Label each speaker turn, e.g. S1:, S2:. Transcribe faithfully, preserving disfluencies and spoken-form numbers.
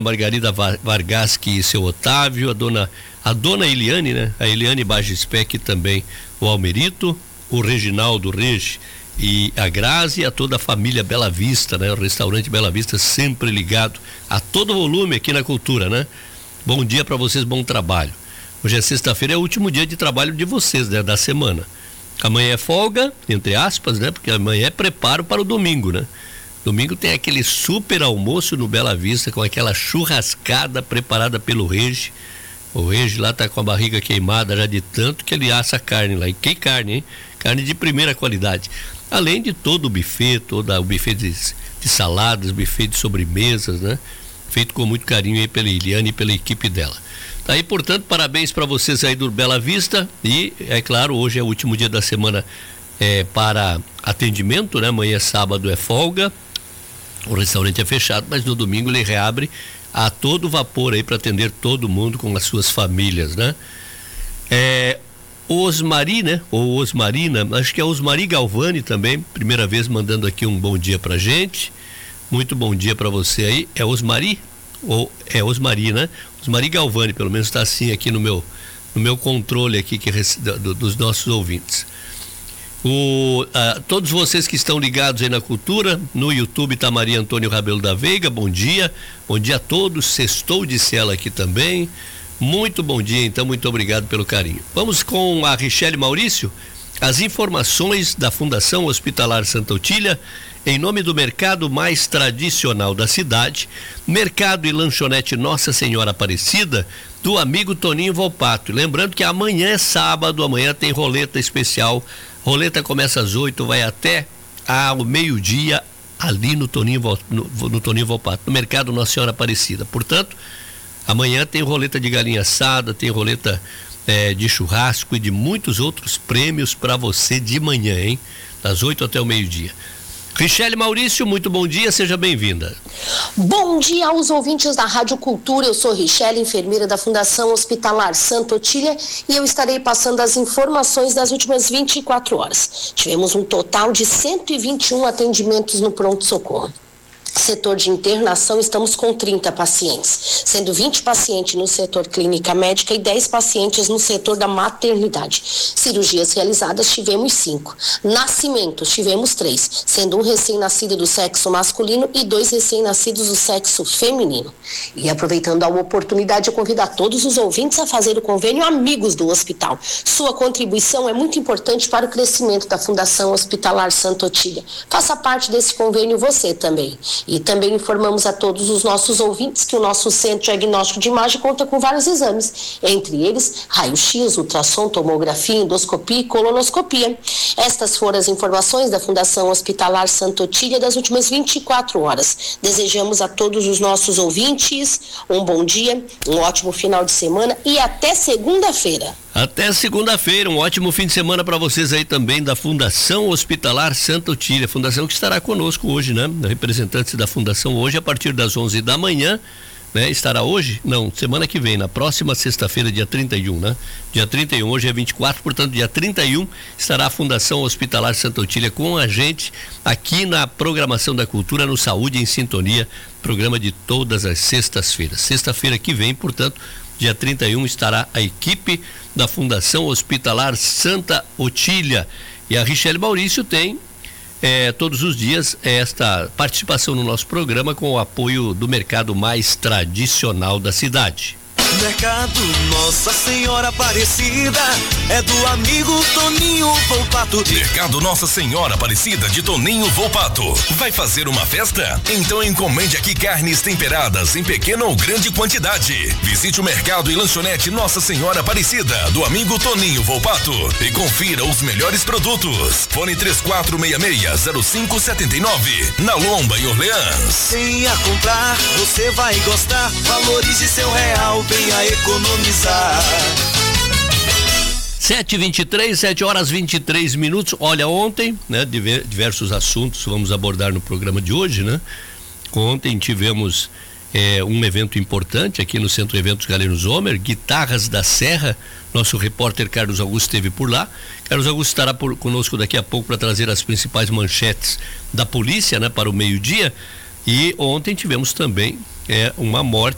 S1: Margarida Vargaschi e seu Otávio, a dona, a dona Eliane, né? A Eliane Bagispec também, o Almerito, o Reginaldo Rege e a Grazi, a toda a família Bela Vista, né? O restaurante Bela Vista sempre ligado a todo volume aqui na Cultura, né? Bom dia para vocês, bom trabalho. Hoje é sexta-feira, é o último dia de trabalho de vocês, né? Da semana. Amanhã é folga, entre aspas, né? Porque amanhã é preparo para o domingo, né? Domingo tem aquele super almoço no Bela Vista com aquela churrascada preparada pelo Regi. O Regi lá tá com a barriga queimada já de tanto que ele assa a carne lá. E que carne, hein? Carne de primeira qualidade. Além de todo o buffet, todo o buffet de, de saladas, buffet de sobremesas, né? Feito com muito carinho aí pela Eliane e pela equipe dela. Tá aí, portanto, parabéns para vocês aí do Bela Vista. E, é claro, hoje é o último dia da semana é, para atendimento, né? Amanhã, sábado, é folga. O restaurante é fechado, mas no domingo ele reabre a todo vapor aí para atender todo mundo com as suas famílias, né? É, Osmari, né? Ou Osmarina, acho que é Osmari Galvani também, primeira vez mandando aqui um bom dia pra gente. Muito bom dia para você aí. É Osmari? Ou é Osmari, né? Osmari Galvani, pelo menos está assim aqui no meu, no meu controle aqui que, do, dos nossos ouvintes. O, uh, todos vocês que estão ligados aí na Cultura, no YouTube tá Maria Antônio Rabelo da Veiga, bom dia, bom dia a todos, sextou, disse ela aqui também, muito bom dia, então, muito obrigado pelo carinho. Vamos com a Richelle Maurício, as informações da Fundação Hospitalar Santa Otília, em nome do mercado mais tradicional da cidade, Mercado e Lanchonete Nossa Senhora Aparecida, do amigo Toninho Volpato. Lembrando que amanhã é sábado, amanhã tem roleta especial. Roleta começa às oito, vai até ao meio-dia ali no Toninho, no, no Toninho Volpato, no Mercado Nossa Senhora Aparecida. Portanto, amanhã tem roleta de galinha assada, tem roleta é, de churrasco e de muitos outros prêmios para você de manhã, hein? Das oito até o meio-dia. Richelle Maurício, muito bom dia, seja bem-vinda.
S2: Bom dia aos ouvintes da Rádio Cultura, eu sou Richelle, enfermeira da Fundação Hospitalar Santa Otília, e eu estarei passando as informações das últimas vinte e quatro horas. Tivemos um total de cento e vinte e um atendimentos no pronto-socorro. Setor de internação, estamos com trinta pacientes, sendo vinte pacientes no setor clínica médica e dez pacientes no setor da maternidade. Cirurgias realizadas, tivemos cinco. Nascimentos, tivemos três, sendo um recém-nascido do sexo masculino e dois recém-nascidos do sexo feminino. E aproveitando a oportunidade, eu convido a todos os ouvintes a fazer o convênio Amigos do Hospital. Sua contribuição é muito importante para o crescimento da Fundação Hospitalar Santa Otília. Faça parte desse convênio você também. E também informamos a todos os nossos ouvintes que o nosso Centro Diagnóstico de Imagem conta com vários exames, entre eles raio-x, ultrassom, tomografia, endoscopia e colonoscopia. Estas foram as informações da Fundação Hospitalar Santa Otília das últimas vinte e quatro horas. Desejamos a todos os nossos ouvintes um bom dia, um ótimo final de semana e até segunda-feira.
S1: Até segunda-feira, um ótimo fim de semana para vocês aí também da Fundação Hospitalar Santa Otília, fundação que estará conosco hoje, né? Representantes da fundação hoje a partir das onze da manhã, né? Estará hoje? Não, semana que vem, na próxima sexta-feira, dia trinta e um, né? Dia trinta e um, hoje é vinte e quatro, portanto, dia trinta e um estará a Fundação Hospitalar Santa Otília com a gente aqui na programação da Cultura no Saúde em Sintonia, programa de todas as sextas-feiras. Sexta-feira que vem, portanto, dia trinta e um, estará a equipe da Fundação Hospitalar Santa Otília. E a Richelle Maurício tem é, todos os dias esta participação no nosso programa com o apoio do mercado mais tradicional da cidade.
S3: Mercado Nossa Senhora Aparecida é do amigo Toninho Volpato.
S4: Mercado Nossa Senhora Aparecida de Toninho Volpato. Vai fazer uma festa? Então encomende aqui carnes temperadas em pequena ou grande quantidade. Visite o Mercado e Lanchonete Nossa Senhora Aparecida do amigo Toninho Volpato e confira os melhores produtos. Fone três quatro seis seis, zero cinco sete nove, na Lomba e Orleans.
S3: Venha comprar, você vai gostar. Valorize seu real, venha economizar.
S1: sete e vinte e três, sete horas e vinte e três minutos. Olha, ontem, né, diversos assuntos vamos abordar no programa de hoje, né? Ontem tivemos é, um evento importante aqui no Centro Eventos Galeno Zomer, Guitarras da Serra. Nosso repórter Carlos Augusto esteve por lá. Carlos Augusto estará por, conosco daqui a pouco para trazer as principais manchetes da polícia, né, para o meio-dia. E ontem tivemos também é, uma morte